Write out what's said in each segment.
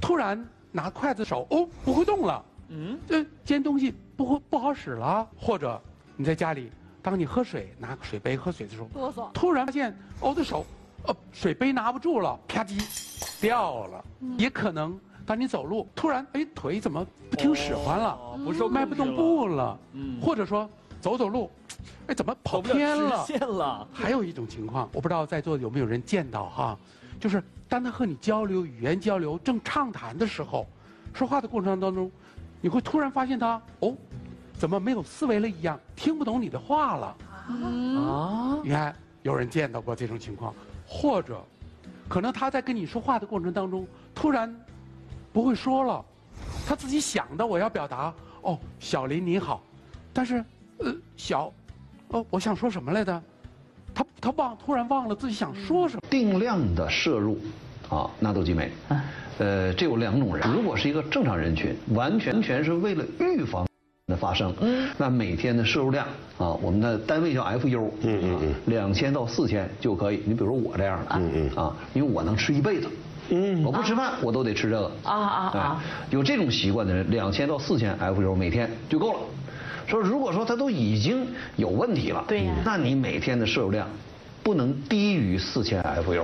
突然拿筷子手不会动了，这煎东西不好使了，或者你在家里，当你喝水拿个水杯喝水的时候， 哆嗦， 突然发现的手，水杯拿不住了，啪叽掉了，也可能。当你走路，突然腿怎么不听使唤了，迈不动步了，或者说走路，怎么跑偏了？还有一种情况，我不知道在座有没有人见到哈，就是当他和你交流语言交流正畅谈的时候，说话的过程当中，你会突然发现他怎么没有思维了一样，听不懂你的话了你看有人见到过这种情况，或者可能他在跟你说话的过程当中，突然不会说了，他自己想的我要表达小林你好，但是我想说什么来着？他突然忘了自己想说什么。 定量的摄入纳豆激酶，这有2种人。如果是一个正常人群，完全是为了预防的发生，那每天的摄入量我们的单位叫 FU，2000到4000就可以。你比如说我这样的因为我能吃一辈子。我不吃饭我都得吃这个有这种习惯的人，2000到4000 FU 每天就够了。说如果说他都已经有问题了， 对呀， 那你每天的摄入量不能低于4000 FU。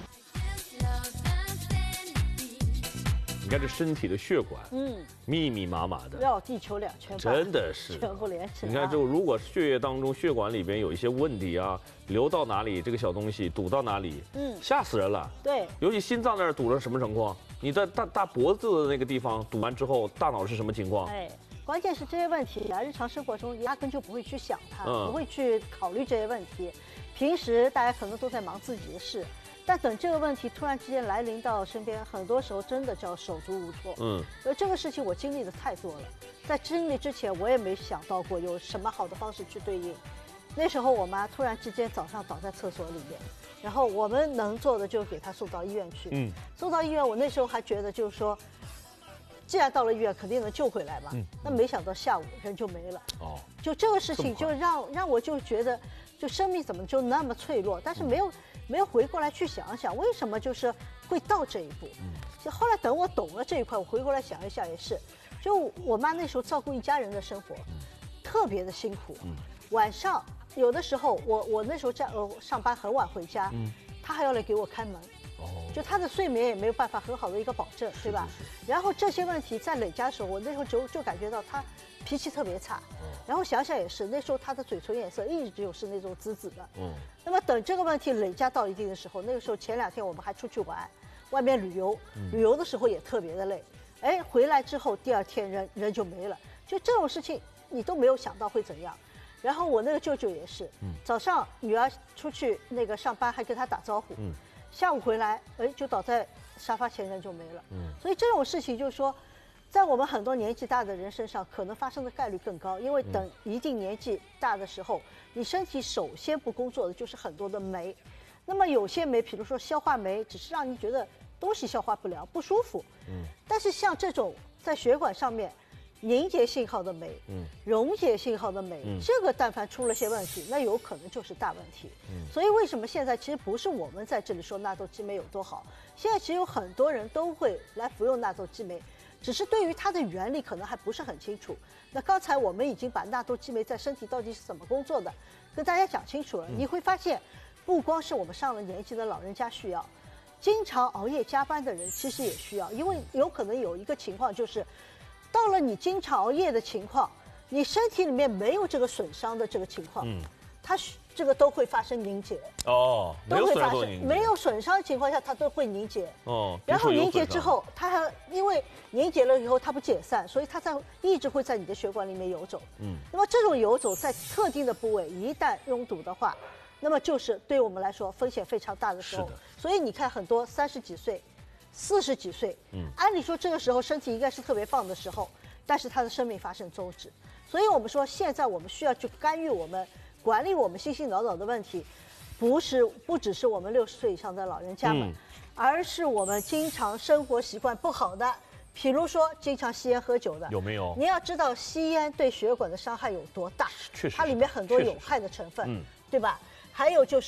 你看这身体的血管，密密麻麻的， 绕地球2圈半， 真的是全部连起来。 你看，如果血液当中血管里边有一些问题流到哪里，这个小东西堵到哪里，吓死人了。 对， 尤其心脏那儿堵了什么情况？你在大脖子的那个地方堵完之后，大脑是什么情况？ 关键是这些问题日常生活中压根就不会去想它，不会去考虑这些问题。平时大家可能都在忙自己的事。但等这个问题突然之间来临到身边，很多时候真的叫手足无措。而这个事情我经历的太多了，在经历之前我也没想到过有什么好的方式去对应。那时候我妈突然之间早上倒在厕所里面，然后我们能做的就给她送到医院去。送到医院，我那时候还觉得就是说，既然到了医院，肯定能救回来嘛。那没想到下午人就没了。就这个事情就让我就觉得，就生命怎么就那么脆弱？但是没有回过来去想想，为什么就是会到这一步。就后来等我懂了这一块，我回过来想一想也是，就我妈那时候照顾一家人的生活，特别的辛苦。晚上有的时候我那时候上班很晚回家，她还要来给我开门。就她的睡眠也没有办法很好的一个保证，对吧？然后这些问题在累加的时候，我那时候就感觉到她脾气特别差。然后想想也是，那时候她的嘴唇颜色一直就是那种紫紫的。那么等这个问题累加到一定的时候，那个时候前2天我们还出去玩，外面旅游的时候也特别的累。回来之后第2天人就没了。就这种事情你都没有想到会怎样。然后我那个舅舅也是，早上女儿出去那个上班还跟她打招呼。下午回来，就倒在沙发前人就没了。所以这种事情就是说，在我们很多年纪大的人身上，可能发生的概率更高。因为等一定年纪大的时候，你身体首先不工作的就是很多的酶。那么有些酶，比如说消化酶，只是让你觉得东西消化不了，不舒服。但是像这种在血管上面凝结信号的酶，溶解信号的酶，这个但凡出了些问题，那有可能就是大问题。所以为什么现在其实不是我们在这里说纳豆激酶有多好，现在其实有很多人都会来服用纳豆激酶，只是对于它的原理可能还不是很清楚。那刚才我们已经把纳豆激酶在身体到底是怎么工作的跟大家讲清楚了。你会发现，不光是我们上了年纪的老人家需要，经常熬夜加班的人其实也需要，因为有可能有一个情况就是，到了你经常熬夜的情况，你身体里面没有这个损伤的这个情况，它这个都会发生凝结。都会发生，没有损伤的情况下，它都会凝结。然后凝结之后，它还因为凝结了以后它不解散，所以它一直会在你的血管里面游走。那么这种游走在特定的部位一旦拥堵的话，那么就是对我们来说风险非常大的时候。所以你看很多30几岁、40几岁，按理说这个时候身体应该是特别棒的时候，但是他的生命发生终止。所以我们说现在我们需要去干预我们管理我们心脑的问题，不只是我们60岁以上的老人家们，而是我们经常生活习惯不好的，比如说经常吸烟喝酒的， 有没有？ 你要知道吸烟对血管的伤害有多大， 确实， 它里面很多有害的成分，对吧？还有就是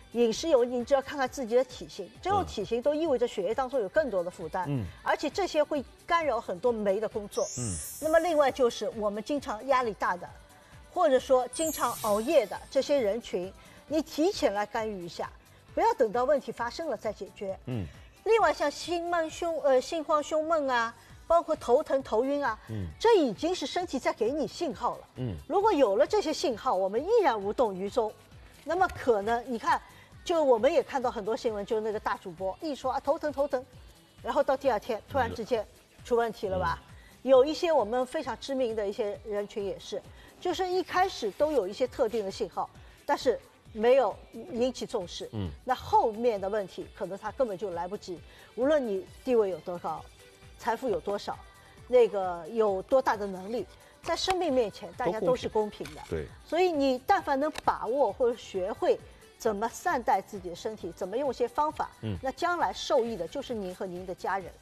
饮食有问题，你只要看看自己的体型，这种体型都意味着血液当中有更多的负担，而且这些会干扰很多酶的工作，那么另外就是我们经常压力大的，或者说经常熬夜的这些人群，你提前来干预一下，不要等到问题发生了再解决，另外像心慌胸闷啊。包括头疼、头晕啊，这已经是身体在给你信号了。如果有了这些信号，我们依然无动于衷，那么可能你看，就我们也看到很多新闻，就是那个大主播一说啊头疼，然后到第二天突然之间出问题了吧？有一些我们非常知名的一些人群也是，就是一开始都有一些特定的信号，但是没有引起重视。那后面的问题可能他根本就来不及，无论你地位有多高。财富有多少，那个有多大的能力，在生命面前，大家都是公平的。 对， 所以你但凡能把握或者学会怎么善待自己的身体，怎么用一些方法，那将来受益的就是您和您的家人。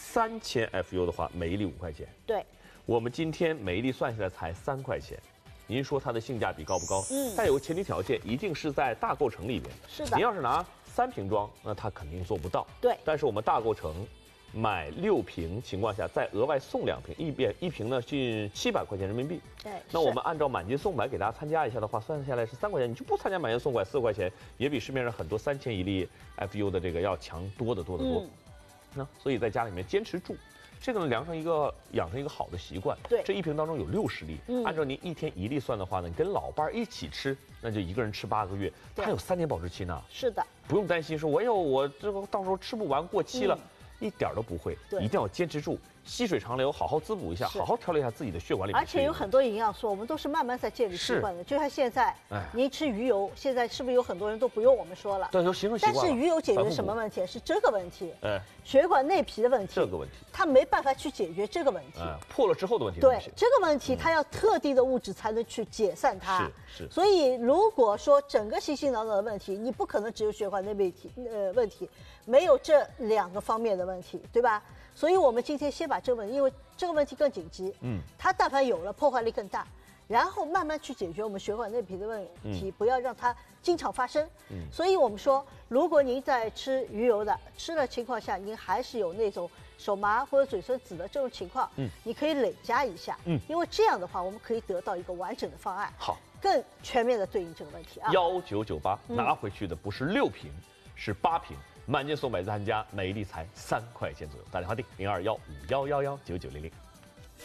3000 FU 的话，每一粒5块钱。 对， 我们今天每一粒算下来才3块钱。您说它的性价比高不高？但有个前提条件，一定是在大购城里边。 是的。 您要是拿3瓶装，那它肯定做不到。 对。 但是我们大购城。买6瓶情况下，再额外送2瓶，一瓶呢近700块钱人民币。 对， 那我们按照满斤送百给大家参加一下的话，算下来是3块钱。你就不参加满斤送百4块钱，也比市面上很多3000一粒 FU 的这个要强多得多。那所以在家里面坚持住，这个呢养成一个好的习惯。 对， 这一瓶当中有60粒，按照您1天1粒算的话呢，你跟老伴一起吃，那就一个人吃8个月，它有3年保质期呢。 是的， 不用担心说我这个到时候吃不完过期了。一点都不会，一定要坚持住，细水长流，好好滋补一下，好好调理一下自己的血管里面。 而且有很多营养素，我们都是慢慢在建立习惯的。就像现在，您吃鱼油，现在是不是有很多人都不用我们说了？ 对，都形成习惯了。 但是鱼油解决什么问题？是这个问题，血管内皮的问题。 这个问题， 它没办法去解决这个问题。 破了之后的问题。 对，这个问题它要特定的物质才能去解散它。 是。 所以如果说整个心脑的问题，你不可能只有血管内问题，没有这2个方面的问题，对吧？所以我们今天先把这个问题，因为这个问题更紧急，它但凡有了破坏力更大，然后慢慢去解决我们血管内皮的问题，不要让它经常发生。所以我们说，如果您在吃鱼油的吃的情况下，您还是有那种手麻或者嘴唇紫的这种情况，你可以累加一下，因为这样的话，我们可以得到一个完整的方案， 好， 更全面的对应这个问题啊。 1998拿回去的不是6瓶，是8瓶。满斤送百参加，每一粒才3块钱左右。打电话订0215111990。